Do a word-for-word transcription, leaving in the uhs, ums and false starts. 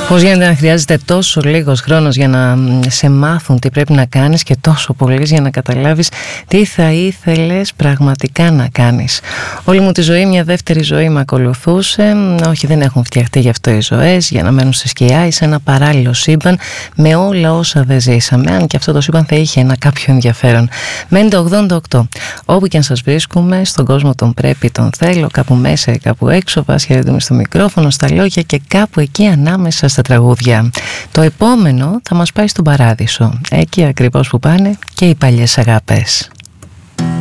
Πώς γίνεται να χρειάζεται τόσο λίγος χρόνος για να σε μάθουν τι πρέπει να κάνεις και τόσο πολύς για να καταλάβεις τι θα ήθελες πραγματικά να κάνεις. Όλη μου τη ζωή μια δεύτερη ζωή με ακολουθούσε. Όχι, δεν έχουν φτιαχτεί γι' αυτό οι ζωές για να μένουν σε σκιά ή σε ένα παράλληλο σύμπαν με όλα όσα δεν ζήσαμε. Αν και αυτό το σύμπαν θα είχε ένα κάποιο ενδιαφέρον. μέντε ογδόντα οκτώ. Όπου και αν σας βρίσκουμε, στον κόσμο τον πρέπει, τον θέλω, κάπου μέσα ή κάπου έξω, βάσει χαιρετούμε στο μικρόφωνο, στα λόγια και κάπου εκεί ανάμεσα στα τραγούδια. Το επόμενο θα μας πάει στον Παράδεισο, εκεί ακριβώς που πάνε και οι παλιές αγάπες.